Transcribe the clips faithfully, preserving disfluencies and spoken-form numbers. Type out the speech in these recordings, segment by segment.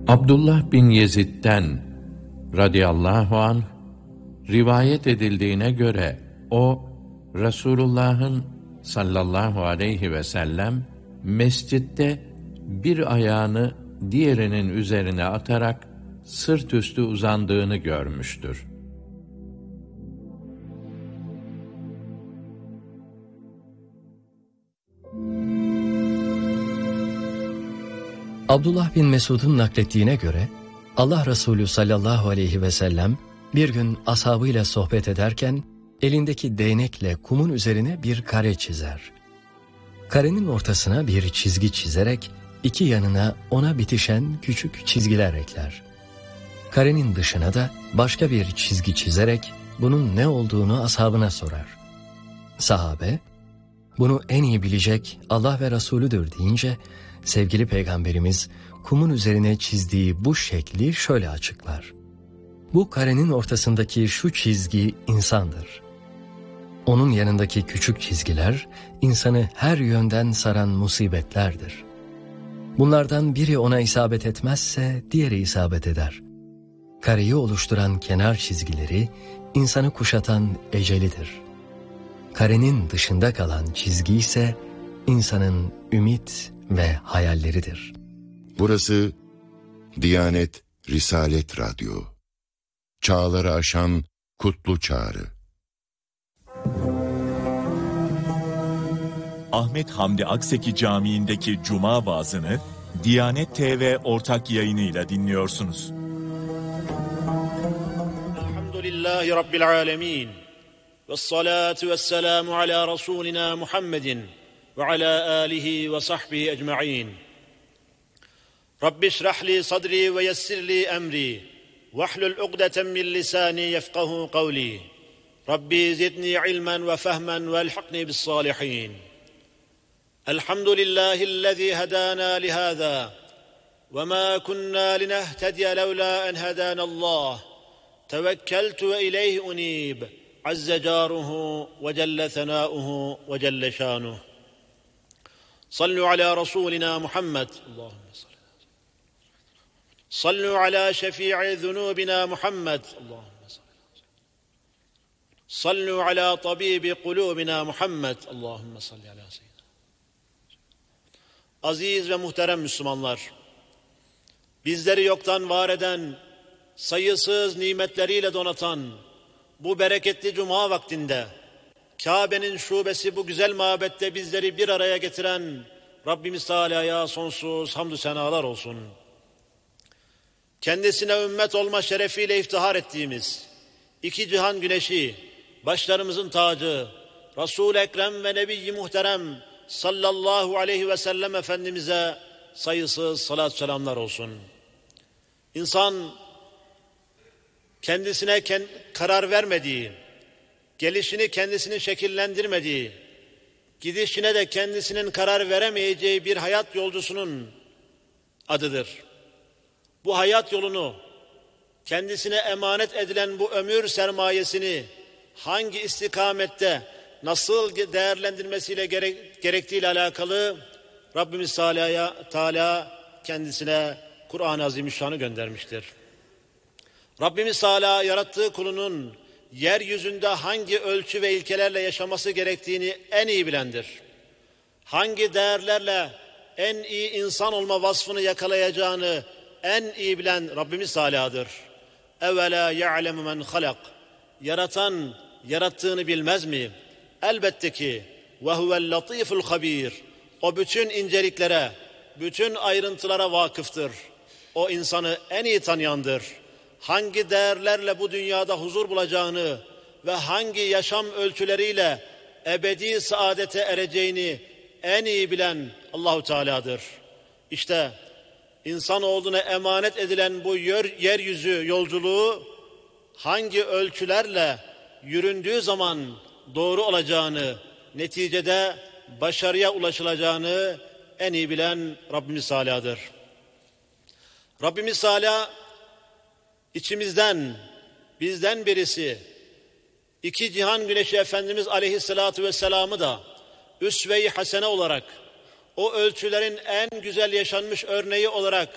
Abdullah bin Yezid'den radıyallahu anh rivayet edildiğine göre o Resulullah'ın sallallahu aleyhi ve sellem mescitte bir ayağını diğerinin üzerine atarak sırt üstü uzandığını görmüştür. Abdullah bin Mesud'un naklettiğine göre Allah Resulü sallallahu aleyhi ve sellem bir gün ashabıyla sohbet ederken elindeki değnekle kumun üzerine bir kare çizer. Karenin ortasına bir çizgi çizerek iki yanına ona bitişen küçük çizgiler ekler. Karenin dışına da başka bir çizgi çizerek bunun ne olduğunu ashabına sorar. Sahabe, bunu en iyi bilecek Allah ve Resulüdür deyince, sevgili Peygamberimiz kumun üzerine çizdiği bu şekli şöyle açıklar. Bu karenin ortasındaki şu çizgi insandır. Onun yanındaki küçük çizgiler insanı her yönden saran musibetlerdir. Bunlardan biri ona isabet etmezse diğeri isabet eder. Kareyi oluşturan kenar çizgileri insanı kuşatan ecelidir. Karenin dışında kalan çizgi ise insanın ümit ve hayalleridir. Burası Diyanet Risalet Radyo. Çağları aşan kutlu çağrı. Ahmet Hamdi Akseki Camii'ndeki Cuma vaazını Diyanet T V ortak yayınıyla dinliyorsunuz. Elhamdülillahi Rabbil alemin. Vessalatu vesselamu ala Resulina Muhammedin ve ala alihi ve sahbihi ecma'in. Rabbi şrah li sadri ve yessir li emri vahlul ugdeten min lisani yefkahu kavli. Rabbi zidni ilmen ve fehmen ve elhakni bis salihin. Elhamdülillahillezî hedâna lihâzâ ve mâ kunnâ linehtediye levlâ en hedânallâh. Tevekkeltu ve ileyhi unîb. Azze câruhu ve celle senâuhu ve celle şânuhu. Sallu ala Resulina Muhammed. Allahümme salli. Sallu ala şefî'i zunûbina Muhammed. Allahümme salli. Sallu ala tabibi kulûbina Muhammed. Allahümme salli ala seyyidina. Aziz ve muhterem Müslümanlar, bizleri yoktan var eden, sayısız nimetleriyle donatan, bu bereketli cuma vaktinde, Kabe'nin şubesi bu güzel mabette bizleri bir araya getiren Rabbimiz Teala'ya sonsuz hamdü senalar olsun. Kendisine ümmet olma şerefiyle iftihar ettiğimiz, iki cihan güneşi, başlarımızın tacı, Resul-i Ekrem ve Nebi-i Muhterem sallallahu aleyhi ve sellem Efendimiz'e sayısız salat selamlar olsun. İnsan kendisine kend- karar vermediği, gelişini kendisinin şekillendirmediği, gidişine de kendisinin karar veremeyeceği bir hayat yolcusunun adıdır. Bu hayat yolunu, kendisine emanet edilen bu ömür sermayesini hangi istikamette nasıl değerlendirmesiyle gerek, gerektiğiyle alakalı Rabbimiz Teala kendisine Kur'an-ı Azimüşşan'ı göndermiştir. Rabbimiz Teala yarattığı kulunun yeryüzünde hangi ölçü ve ilkelerle yaşaması gerektiğini en iyi bilendir. Hangi değerlerle en iyi insan olma vasfını yakalayacağını en iyi bilen Rabbimiz Teala'dır. Evvela ya'lemu men halak. Yaratan yarattığını bilmez mi? Elbette ki ve huvel latiful habir. O bütün inceliklere, bütün ayrıntılara vakıftır. O insanı en iyi tanıyandır. Hangi değerlerle bu dünyada huzur bulacağını ve hangi yaşam ölçüleriyle ebedi saadete ereceğini en iyi bilen Allahu Teala'dır. İşte insanoğluna emanet edilen bu yeryüzü yolculuğu hangi ölçülerle yüründüğü zaman doğru olacağını, neticede başarıya ulaşılacağını en iyi bilen Rabbimiz Teala'dır. Rabbimiz Teala içimizden, bizden birisi, iki cihan güneşi Efendimiz Aleyhisselatü Vesselam'ı da üsve-i hasene olarak, o ölçülerin en güzel yaşanmış örneği olarak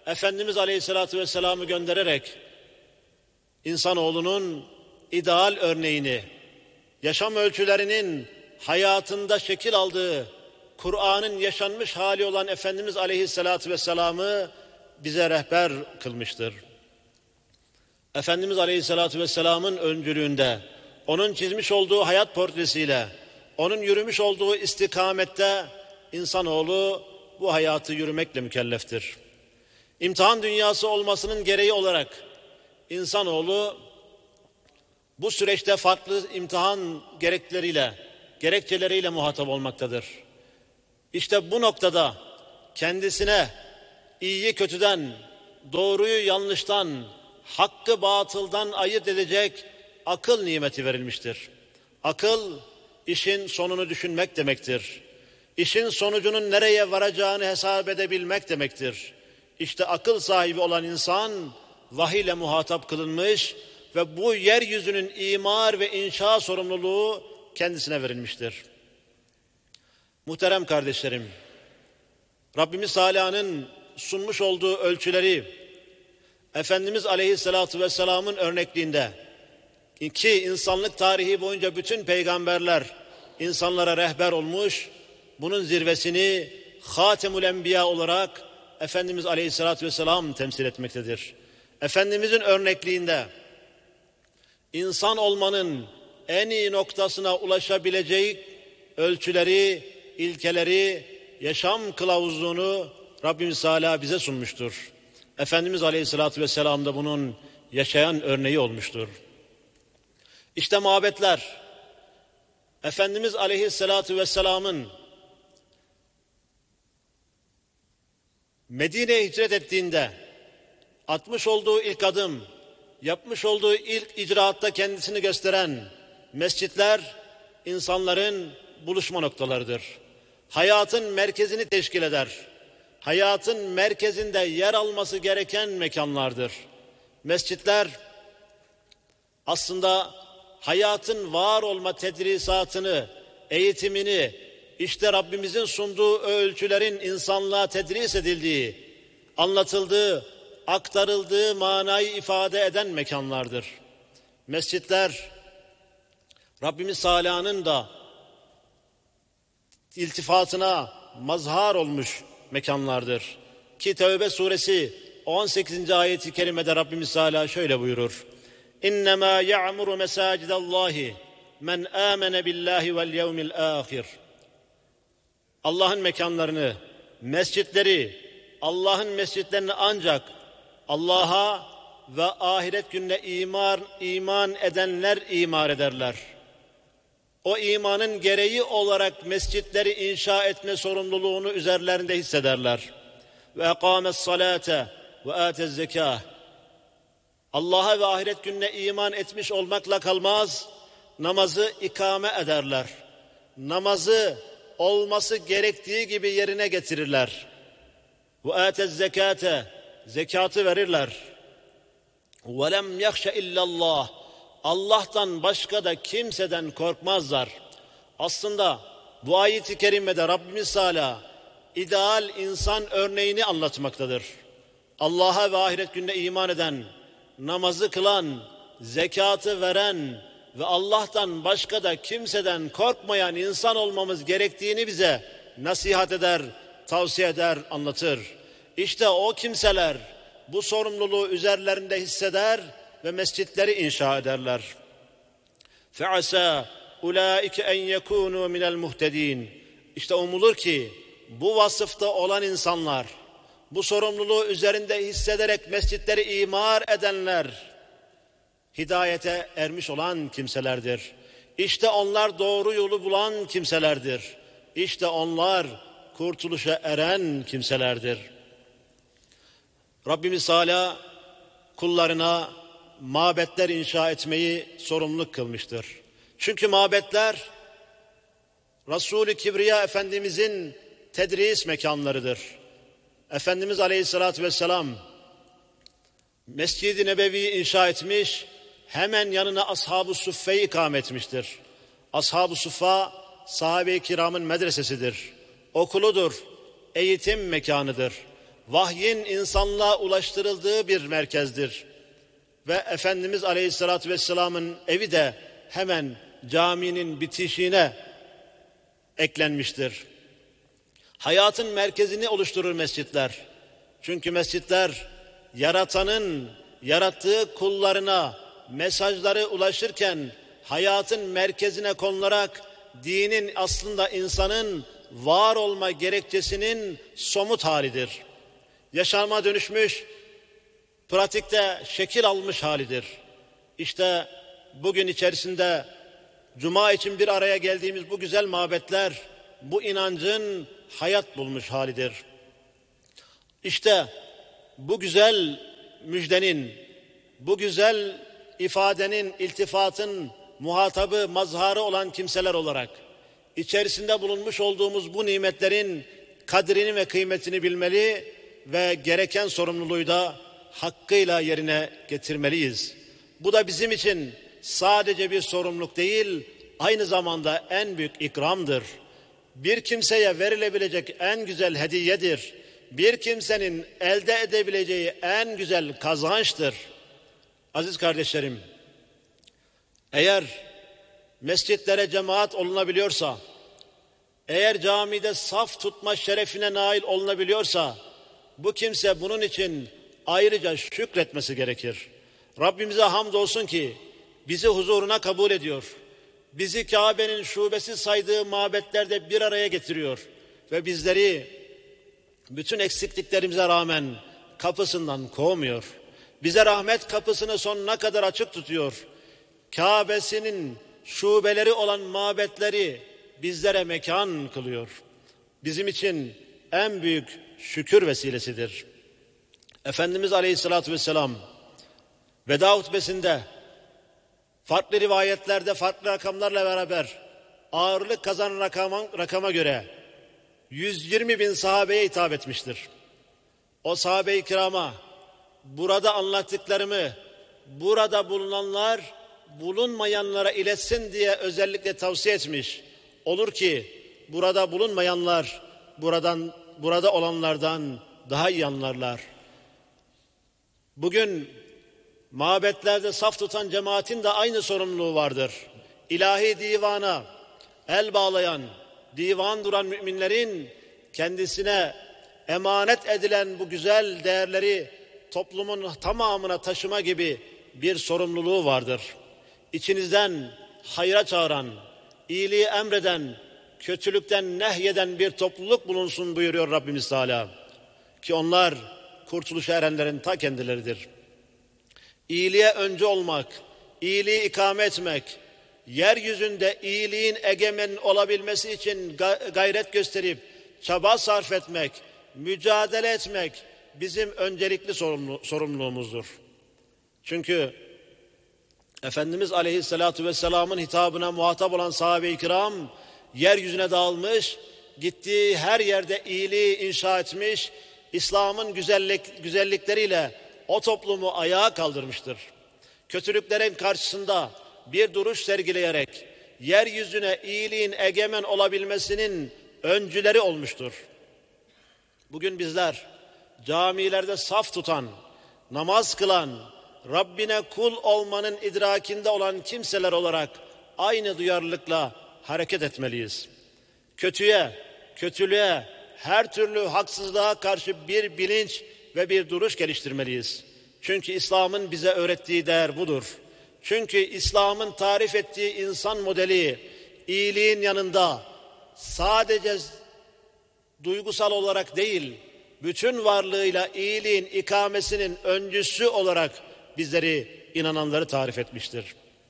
Efendimiz Aleyhisselatü Vesselam'ı göndererek insanoğlunun ideal örneğini, yaşam ölçülerinin hayatında şekil aldığı, Kur'an'ın yaşanmış hali olan Efendimiz Aleyhisselatü Vesselam'ı bize rehber kılmıştır. Efendimiz Aleyhisselatü Vesselam'ın öncülüğünde, onun çizmiş olduğu hayat portresiyle, onun yürümüş olduğu istikamette insanoğlu bu hayatı yürümekle mükelleftir. İmtihan dünyası olmasının gereği olarak insanoğlu bu süreçte farklı imtihan gerekleriyle, gerekçeleriyle muhatap olmaktadır. İşte bu noktada kendisine iyiyi kötüden, doğruyu yanlıştan, hakkı batıldan ayırt edecek akıl nimeti verilmiştir. Akıl, işin sonunu düşünmek demektir. İşin sonucunun nereye varacağını hesap edebilmek demektir. İşte akıl sahibi olan insan vahiy ile muhatap kılınmış ve bu yeryüzünün imar ve inşa sorumluluğu kendisine verilmiştir. Muhterem kardeşlerim, Rabbimiz Teala'nın sunmuş olduğu ölçüleri Efendimiz Aleyhisselatü Vesselam'ın örnekliğinde ki insanlık tarihi boyunca bütün peygamberler insanlara rehber olmuş, bunun zirvesini Hatemül Enbiya olarak Efendimiz Aleyhisselatü Vesselam temsil etmektedir. Efendimizin örnekliğinde insan olmanın en iyi noktasına ulaşabileceği ölçüleri, ilkeleri, yaşam kılavuzluğunu Rabbimiz Teala bize sunmuştur. Efendimiz Aleyhisselatü Vesselam da bunun yaşayan örneği olmuştur. İşte mabetler, Efendimiz Aleyhisselatü Vesselam'ın Medine'ye hicret ettiğinde atmış olduğu ilk adım, yapmış olduğu ilk icraatta kendisini gösteren mescitler insanların buluşma noktalarıdır. Hayatın merkezini teşkil eder. Hayatın merkezinde yer alması gereken mekanlardır. Mescitler aslında hayatın var olma tedrisatını, eğitimini, işte Rabbimizin sunduğu ölçülerin insanlığa tedris edildiği, anlatıldığı, aktarıldığı manayı ifade eden mekanlardır. Mescitler, Rabbimiz Teala'nın da iltifatına mazhar olmuş mekanlardır. Ki Tevbe suresi on sekizinci ayeti kerimede Rabbimiz Teala şöyle buyurur. İnnemâ ya'muru mesâcidallâhi men âmene billahi vel yevmil âhir. Allah'ın mekanlarını, mescitleri, Allah'ın mescitlerini ancak Allah'a ve ahiret gününe iman, iman edenler imar ederler. O imanın gereği olarak mescitleri inşa etme sorumluluğunu üzerlerinde hissederler. Ve ekâmes salâte ve âtez zekâh. Allah'a ve ahiret gününe iman etmiş olmakla kalmaz, namazı ikame ederler. Namazı olması gerektiği gibi yerine getirirler. Ve âtez zekâte, zekatı verirler. Ve lem yahşe illallah, Allah'tan başka da kimseden korkmazlar. Aslında bu ayet-i kerimede Rabbimiz Teala ideal insan örneğini anlatmaktadır. Allah'a ve ahiret gününe iman eden, namazı kılan, zekatı veren ve Allah'tan başka da kimseden korkmayan insan olmamız gerektiğini bize nasihat eder, tavsiye eder, anlatır. İşte o kimseler bu sorumluluğu üzerlerinde hisseder ve mescitleri inşa ederler. فَعَسَى اُولَٰئِكَ اَنْ يَكُونُوا مِنَ الْمُهْتَد۪ينَ. İşte umulur ki bu vasıfta olan insanlar, bu sorumluluğu üzerinde hissederek mescitleri imar edenler, hidayete ermiş olan kimselerdir. İşte onlar doğru yolu bulan kimselerdir. İşte onlar kurtuluşa eren kimselerdir. Rabbimiz Teala kullarına mabetler inşa etmeyi sorumluluk kılmıştır. Çünkü mabetler Resul-i Kibriya Efendimizin tedris mekanlarıdır. Efendimiz Aleyhisselatü Vesselam Mescid-i Nebevi'yi inşa etmiş, hemen yanına Ashab-ı Suffe'yi ikame etmiştir. Ashab-ı Suffa sahabe-i kiramın medresesidir, okuludur, eğitim mekanıdır. vahyin insanlığa ulaştırıldığı bir merkezdir. Ve Efendimiz Aleyhisselatü Vesselam'ın evi de hemen caminin bitişiğine eklenmiştir. Hayatın merkezini oluşturur mescitler. Çünkü mescitler yaratanın yarattığı kullarına mesajları ulaşırken hayatın merkezine konularak dinin aslında insanın var olma gerekçesinin somut halidir. Yaşama dönüşmüş, pratikte şekil almış halidir. İşte bugün içerisinde Cuma için bir araya geldiğimiz bu güzel mabetler, bu inancın hayat bulmuş halidir. İşte bu güzel müjdenin, bu güzel ifadenin, iltifatın muhatabı, mazharı olan kimseler olarak içerisinde bulunmuş olduğumuz bu nimetlerin kadrini ve kıymetini bilmeli ve gereken sorumluluğu da hakkıyla yerine getirmeliyiz. Bu da bizim için sadece bir sorumluluk değil, aynı zamanda en büyük ikramdır. Bir kimseye verilebilecek en güzel hediyedir. Bir kimsenin elde edebileceği en güzel kazançtır. Aziz kardeşlerim, eğer mescitlere cemaat olunabiliyorsa, eğer camide saf tutma şerefine nail olunabiliyorsa, bu kimse bunun için ayrıca şükretmesi gerekir. Rabbimize hamdolsun ki bizi huzuruna kabul ediyor. Bizi Kabe'nin şubesi saydığı mabetlerde bir araya getiriyor. Ve bizleri bütün eksikliklerimize rağmen kapısından kovmuyor. Bize rahmet kapısını sonuna kadar açık tutuyor. Kabe'sinin şubeleri olan mabetleri bizlere mekan kılıyor. Bizim için en büyük şükür vesilesidir. Efendimiz Aleyhisselatü Vesselam veda hutbesinde farklı rivayetlerde farklı rakamlarla beraber ağırlık kazanan rakama, rakama göre yüz yirmi bin sahabeye hitap etmiştir. O sahabe-i kirama burada anlattıklarımı burada bulunanlar bulunmayanlara iletsin diye özellikle tavsiye etmiş. Olur ki burada bulunmayanlar buradan burada olanlardan daha iyi anlarlar. Bugün mabetlerde saf tutan cemaatin de aynı sorumluluğu vardır. İlahi divana el bağlayan, divan duran müminlerin kendisine emanet edilen bu güzel değerleri toplumun tamamına taşıma gibi bir sorumluluğu vardır. İçinizden hayra çağıran, iyiliği emreden, kötülükten nehyeden bir topluluk bulunsun buyuruyor Rabbimiz Teala. Ki onlar kurtuluşa erenlerin ta kendileridir. İyiliğe öncü olmak, iyiliği ikame etmek, yeryüzünde iyiliğin egemen olabilmesi için gayret gösterip çaba sarf etmek, mücadele etmek bizim öncelikli sorumlu, sorumluluğumuzdur. Çünkü Efendimiz Aleyhisselatü Vesselam'ın hitabına muhatap olan sahabe-i kiram yeryüzüne dağılmış, gittiği her yerde iyiliği inşa etmiş, İslam'ın güzellik, güzellikleriyle o toplumu ayağa kaldırmıştır. Kötülüklerin karşısında bir duruş sergileyerek yeryüzüne iyiliğin egemen olabilmesinin öncüleri olmuştur. Bugün bizler camilerde saf tutan, namaz kılan, Rabbine kul olmanın idrakinde olan kimseler olarak aynı duyarlılıkla hareket etmeliyiz. Kötüye, kötülüğe, her türlü haksızlığa karşı bir bilinç ve bir duruş geliştirmeliyiz. Çünkü İslam'ın bize öğrettiği değer budur. Çünkü İslam'ın tarif ettiği insan modeli iyiliğin yanında sadece duygusal olarak değil, bütün varlığıyla iyiliğin ikamesinin öncüsü olarak bizleri, inananları tarif etmiştir.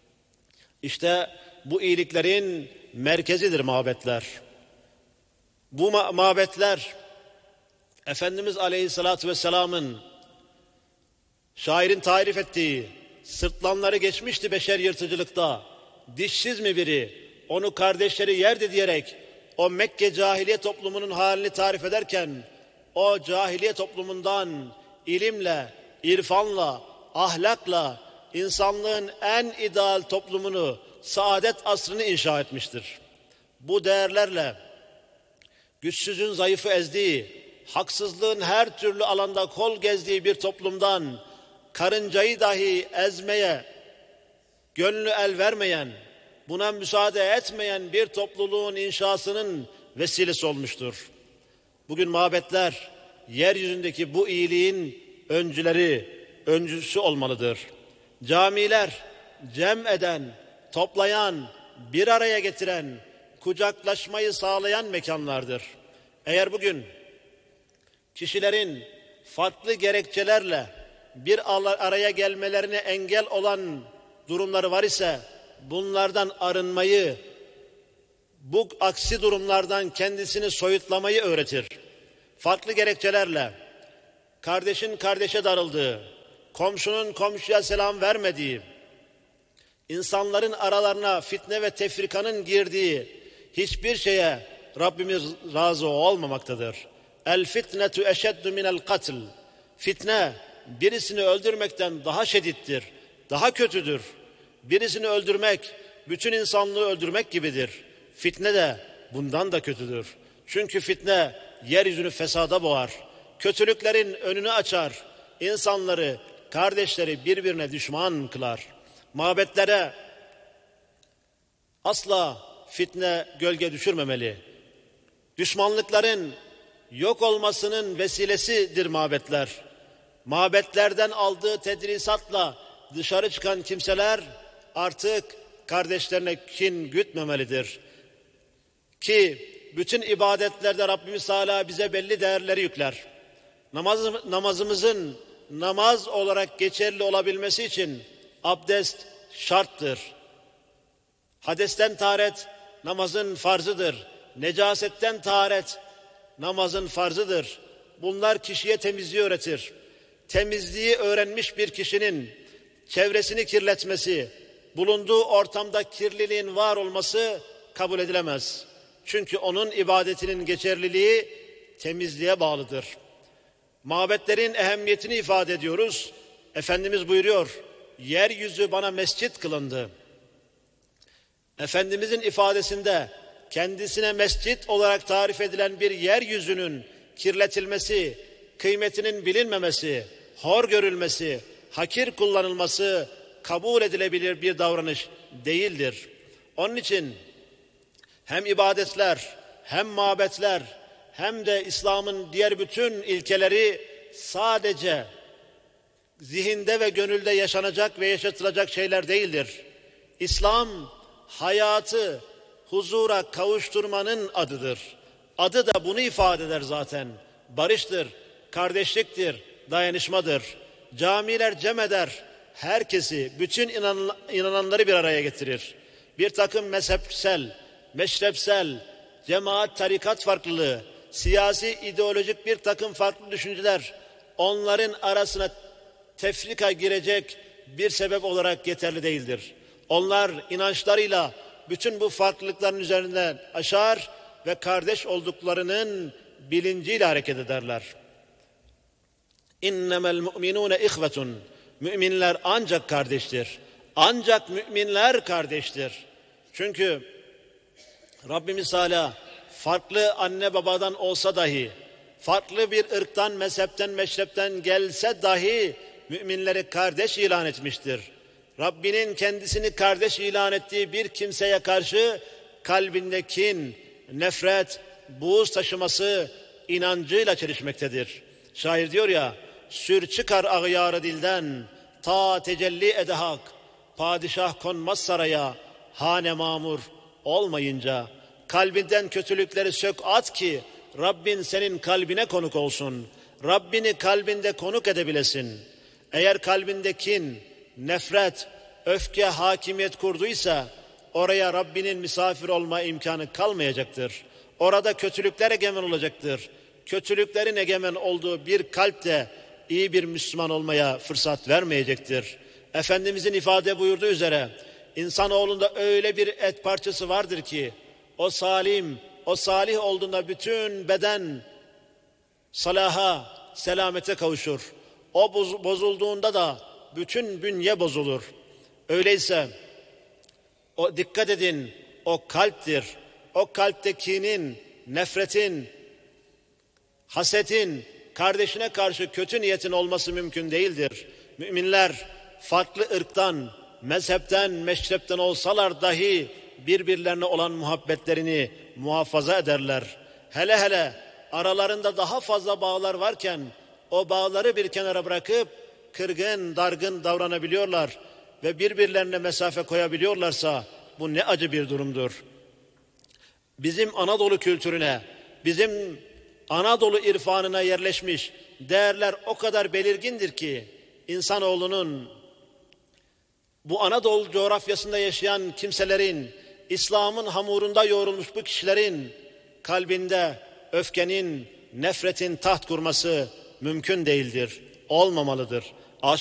İşte bu iyiliklerin merkezidir mabetler. Bu ma- mabetler Efendimiz Aleyhisselatü Vesselam'ın şairin tarif ettiği sırtlanları geçmişti beşer yırtıcılıkta. Dişsiz mi biri onu kardeşleri yerdi diyerek o Mekke cahiliye toplumunun halini tarif ederken o cahiliye toplumundan ilimle, irfanla, ahlakla insanlığın en ideal toplumunu, saadet asrını inşa etmiştir. Bu değerlerle güçsüzün zayıfı ezdiği, haksızlığın her türlü alanda kol gezdiği bir toplumdan karıncayı dahi ezmeye gönlü el vermeyen, buna müsaade etmeyen bir topluluğun inşasının vesilesi olmuştur. Bugün mabetler yeryüzündeki bu iyiliğin öncüleri, öncüsü olmalıdır. Camiler cem eden, toplayan, bir araya getiren, kucaklaşmayı sağlayan mekanlardır. Eğer bugün kişilerin farklı gerekçelerle bir araya gelmelerine engel olan durumları var ise bunlardan arınmayı, bu aksi durumlardan kendisini soyutlamayı öğretir. Farklı gerekçelerle kardeşin kardeşe darıldığı, komşunun komşuya selam vermediği, insanların aralarına fitne ve tefrikanın girdiği hiçbir şeye Rabbimiz razı olmamaktadır. El fitnetu eşeddu minel katl. Fitne birisini öldürmekten daha şiddetlidir, daha kötüdür. Birisini öldürmek, bütün insanlığı öldürmek gibidir. Fitne de bundan da kötüdür. Çünkü fitne yeryüzünü fesada boğar. Kötülüklerin önünü açar. İnsanları, kardeşleri birbirine düşman kılar. Mabetlere asla fitne gölge düşürmemeli. Düşmanlıkların yok olmasının vesilesidir mabetler. Mabetlerden aldığı tedrisatla dışarı çıkan kimseler artık kardeşlerine kin gütmemelidir. Ki bütün ibadetlerde Rabbimiz Teala bize belli değerleri yükler. Namaz, namazımızın namaz olarak geçerli olabilmesi için abdest şarttır. Hadesten taharet namazın farzıdır. Necasetten taharet namazın farzıdır. Bunlar kişiye temizliği öğretir. Temizliği öğrenmiş bir kişinin çevresini kirletmesi, bulunduğu ortamda kirliliğin var olması kabul edilemez. Çünkü onun ibadetinin geçerliliği temizliğe bağlıdır. Mabetlerin ehemmiyetini ifade ediyoruz. Efendimiz buyuruyor, yeryüzü bana mescit kılındı. Efendimizin ifadesinde kendisine mescit olarak tarif edilen bir yeryüzünün kirletilmesi, kıymetinin bilinmemesi, hor görülmesi, hakir kullanılması kabul edilebilir bir davranış değildir. Onun için hem ibadetler, hem mabetler, hem de İslam'ın diğer bütün ilkeleri sadece zihinde ve gönülde yaşanacak ve yaşatılacak şeyler değildir. İslam hayatı huzura kavuşturmanın adıdır. Adı da bunu ifade eder zaten. Barıştır, kardeşliktir, dayanışmadır. Camiler cem eder, herkesi, bütün inan, inananları bir araya getirir. Bir takım mezhepsel, meşrepsel, cemaat, tarikat farklılığı, siyasi, ideolojik bir takım farklı düşünceler onların arasına tefrika girecek bir sebep olarak yeterli değildir. Onlar inançlarıyla bütün bu farklılıkların üzerinden aşar ve kardeş olduklarının bilinciyle hareket ederler. İnnemel mu'minûne ihvetun. Müminler ancak kardeştir. Ancak müminler kardeştir. Çünkü Rabbimiz Teala farklı anne babadan olsa dahi, farklı bir ırktan, mezhepten, meşrepten gelse dahi müminleri kardeş ilan etmiştir. Rabbinin kendisini kardeş ilan ettiği bir kimseye karşı kalbinde kin, nefret, buğz taşıması inancıyla çelişmektedir. Şair diyor ya, sür çıkar ağyarı dilden, ta tecelli ede hak, padişah konmaz saraya, hane mamur olmayınca, kalbinden kötülükleri sök at ki, Rabbin senin kalbine konuk olsun, Rabbini kalbinde konuk edebilesin. Eğer kalbinde kin, nefret, öfke hakimiyet kurduysa, oraya Rabbinin misafir olma imkanı kalmayacaktır. Orada kötülükler egemen olacaktır. Kötülüklerin egemen olduğu bir kalp de iyi bir Müslüman olmaya fırsat vermeyecektir. Efendimizin ifade buyurduğu üzere, insanoğlunda öyle bir et parçası vardır ki, o salim, o salih olduğunda bütün beden salaha, selamete kavuşur. O bozulduğunda da bütün bünye bozulur. Öyleyse o dikkat edin, o kalptir. O kalptekinin, nefretin, hasetin, kardeşine karşı kötü niyetin olması mümkün değildir. Müminler farklı ırktan, mezhepten, meşrepten olsalar dahi birbirlerine olan muhabbetlerini muhafaza ederler. Hele hele aralarında daha fazla bağlar varken o bağları bir kenara bırakıp kırgın, dargın davranabiliyorlar ve birbirlerine mesafe koyabiliyorlarsa bu ne acı bir durumdur. Bizim Anadolu kültürüne, bizim Anadolu irfanına yerleşmiş değerler o kadar belirgindir ki insanoğlunun, bu Anadolu coğrafyasında yaşayan kimselerin, İslam'ın hamurunda yoğrulmuş bu kişilerin kalbinde öfkenin, nefretin taht kurması mümkün değildir, olmamalıdır.